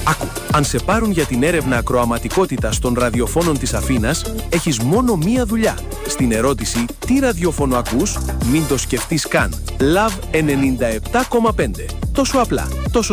Άκου, αν σε πάρουν για την έρευνα ακροαματικότητας των ραδιοφώνων της Αθήνας, έχεις μόνο μία δουλειά. Στην ερώτηση «Τι ραδιόφωνο ακούς?», μην το σκεφτείς καν. Love 97,5. Τόσο απλά, τόσο